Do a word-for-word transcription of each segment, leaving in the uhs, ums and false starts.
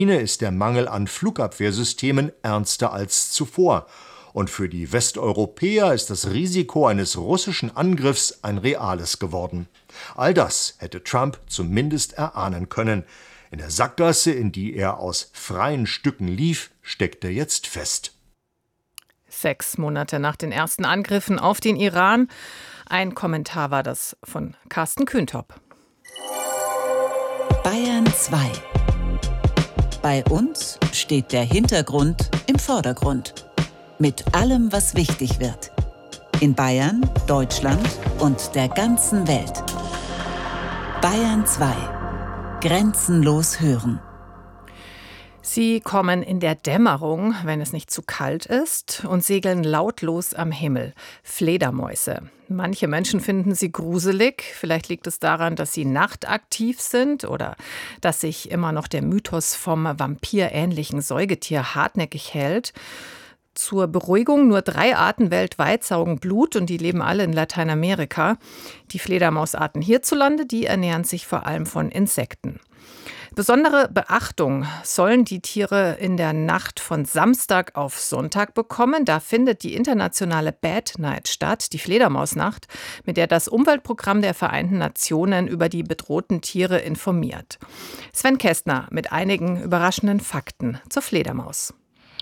ist der Mangel an Flugabwehrsystemen ernster als zuvor. Und für die Westeuropäer ist das Risiko eines russischen Angriffs ein reales geworden. All das hätte Trump zumindest erahnen können. In der Sackgasse, in die er aus freien Stücken lief, steckt er jetzt fest. Sechs Monate nach den ersten Angriffen auf den Iran. Ein Kommentar war das von Carsten Kühntop. Bayern zwei. Bei uns steht der Hintergrund im Vordergrund. Mit allem, was wichtig wird. In Bayern, Deutschland und der ganzen Welt. Bayern zwei. Grenzenlos hören. Sie kommen in der Dämmerung, wenn es nicht zu kalt ist, und segeln lautlos am Himmel. Fledermäuse. Manche Menschen finden sie gruselig. Vielleicht liegt es daran, dass sie nachtaktiv sind oder dass sich immer noch der Mythos vom vampirähnlichen Säugetier hartnäckig hält. Zur Beruhigung, nur drei Arten weltweit saugen Blut und die leben alle in Lateinamerika. Die Fledermausarten hierzulande, die ernähren sich vor allem von Insekten. Besondere Beachtung sollen die Tiere in der Nacht von Samstag auf Sonntag bekommen. Da findet die internationale Bad Night statt, die Fledermausnacht, mit der das Umweltprogramm der Vereinten Nationen über die bedrohten Tiere informiert. Sven Kästner mit einigen überraschenden Fakten zur Fledermaus.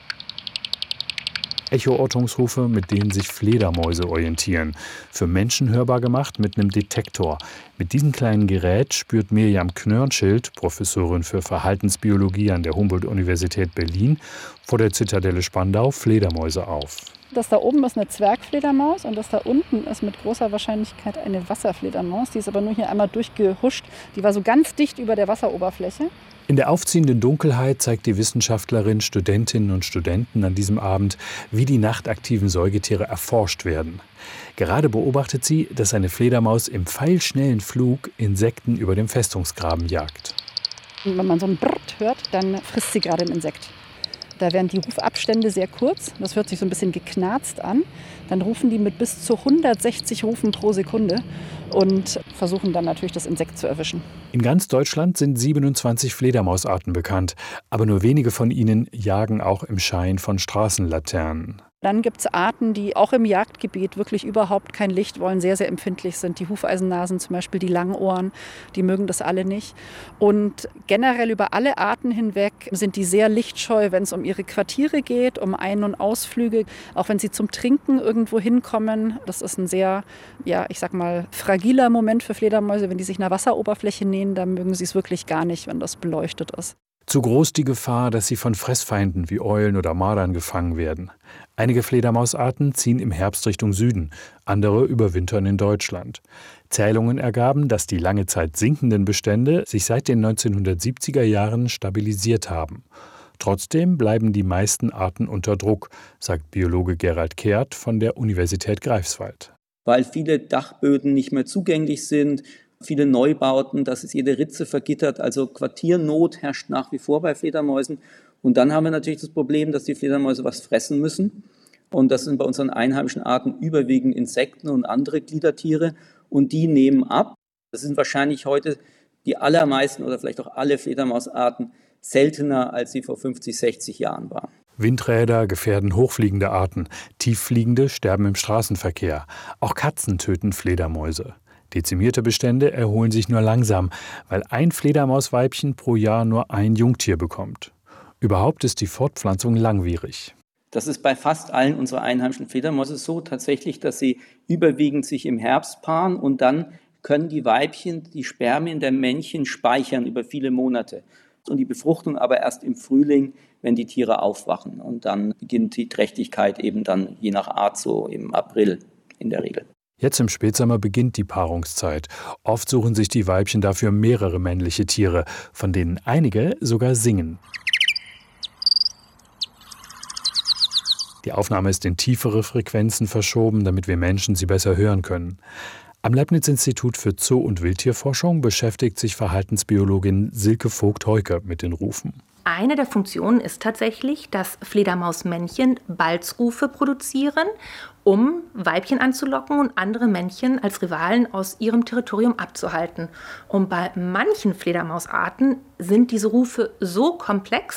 Echoortungsrufe, mit denen sich Fledermäuse orientieren. Für Menschen hörbar gemacht mit einem Detektor. Mit diesem kleinen Gerät spürt Mirjam Knörnschild, Professorin für Verhaltensbiologie an der Humboldt-Universität Berlin, vor der Zitadelle Spandau Fledermäuse auf. Das da oben ist eine Zwergfledermaus und das da unten ist mit großer Wahrscheinlichkeit eine Wasserfledermaus. Die ist aber nur hier einmal durchgehuscht. Die war so ganz dicht über der Wasseroberfläche. In der aufziehenden Dunkelheit zeigt die Wissenschaftlerin Studentinnen und Studenten an diesem Abend, wie die nachtaktiven Säugetiere erforscht werden. Gerade beobachtet sie, dass eine Fledermaus im pfeilschnellen Flug Insekten über dem Festungsgraben jagt. Und wenn man so ein Brrrt hört, dann frisst sie gerade ein Insekt. Da werden die Rufabstände sehr kurz. Das hört sich so ein bisschen geknarzt an. Dann rufen die mit bis zu hundertsechzig Rufen pro Sekunde und versuchen dann natürlich das Insekt zu erwischen. In ganz Deutschland sind siebenundzwanzig Fledermausarten bekannt, aber nur wenige von ihnen jagen auch im Schein von Straßenlaternen. Dann gibt es Arten, die auch im Jagdgebiet wirklich überhaupt kein Licht wollen, sehr, sehr empfindlich sind. Die Hufeisennasen zum Beispiel, die Langohren, die mögen das alle nicht. Und generell über alle Arten hinweg sind die sehr lichtscheu, wenn es um ihre Quartiere geht, um Ein- und Ausflüge. Auch wenn sie zum Trinken irgendwo hinkommen. Das ist ein sehr, ja, ich sag mal, fragiler Moment für Fledermäuse. Wenn die sich einer Wasseroberfläche nähern, dann mögen sie es wirklich gar nicht, wenn das beleuchtet ist. Zu groß die Gefahr, dass sie von Fressfeinden wie Eulen oder Mardern gefangen werden. Einige Fledermausarten ziehen im Herbst Richtung Süden, andere überwintern in Deutschland. Zählungen ergaben, dass die lange Zeit sinkenden Bestände sich seit den neunzehnhundertsiebziger Jahren stabilisiert haben. Trotzdem bleiben die meisten Arten unter Druck, sagt Biologe Gerald Kehrt von der Universität Greifswald. Weil viele Dachböden nicht mehr zugänglich sind, viele Neubauten, das ist jede Ritze vergittert, also Quartiernot herrscht nach wie vor bei Fledermäusen. Und dann haben wir natürlich das Problem, dass die Fledermäuse was fressen müssen. Und das sind bei unseren einheimischen Arten überwiegend Insekten und andere Gliedertiere. Und die nehmen ab. Das sind wahrscheinlich heute die allermeisten oder vielleicht auch alle Fledermausarten seltener, als sie vor fünfzig, sechzig Jahren waren. Windräder gefährden hochfliegende Arten. Tieffliegende sterben im Straßenverkehr. Auch Katzen töten Fledermäuse. Dezimierte Bestände erholen sich nur langsam, weil ein Fledermausweibchen pro Jahr nur ein Jungtier bekommt. Überhaupt ist die Fortpflanzung langwierig. Das ist bei fast allen unserer einheimischen Fledermäuse so tatsächlich, dass sie überwiegend sich im Herbst paaren und dann können die Weibchen die Spermien der Männchen speichern über viele Monate. Und die Befruchtung aber erst im Frühling, wenn die Tiere aufwachen. Und dann beginnt die Trächtigkeit eben dann je nach Art so im April in der Regel. Jetzt im Spätsommer beginnt die Paarungszeit. Oft suchen sich die Weibchen dafür mehrere männliche Tiere, von denen einige sogar singen. Die Aufnahme ist in tiefere Frequenzen verschoben, damit wir Menschen sie besser hören können. Am Leibniz-Institut für Zoo- und Wildtierforschung beschäftigt sich Verhaltensbiologin Silke Vogt-Heuke mit den Rufen. Eine der Funktionen ist tatsächlich, dass Fledermausmännchen Balzrufe produzieren, um Weibchen anzulocken und andere Männchen als Rivalen aus ihrem Territorium abzuhalten. Und bei manchen Fledermausarten sind diese Rufe so komplex,